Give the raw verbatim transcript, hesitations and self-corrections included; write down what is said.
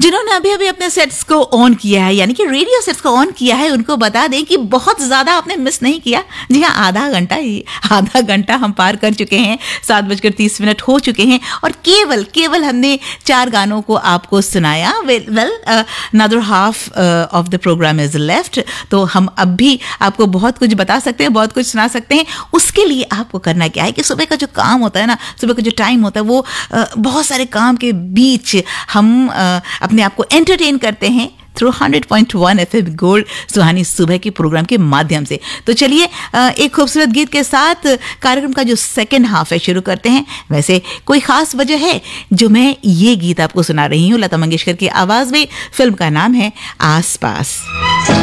जिन्होंने अभी अभी अपने सेट्स को ऑन किया है, यानी कि रेडियो सेट्स को ऑन किया है, उनको बता दें कि बहुत ज़्यादा आपने मिस नहीं किया। जी हाँ, आधा घंटा ही आधा घंटा हम पार कर चुके हैं, सात बजकर तीस मिनट हो चुके हैं और केवल केवल हमने चार गानों को आपको सुनाया। Well well another half of the programme is left, तो हम अब भी आपको बहुत कुछ बता सकते हैं, बहुत कुछ सुना सकते हैं। उसके लिए आपको करना क्या है कि सुबह का जो काम होता है ना, सुबह का जो टाइम होता है, वो uh, बहुत सारे काम के बीच हम uh, अपने आप को एंटरटेन करते हैं through hundred point one F M gold सुहानी सुबह के प्रोग्राम के माध्यम से। तो चलिए एक खूबसूरत गीत के साथ कार्यक्रम का जो सेकंड हाफ है शुरू करते हैं। वैसे कोई खास वजह है जो मैं ये गीत आपको सुना रही हूँ, लता मंगेशकर की आवाज में। फिल्म का नाम है आस पास।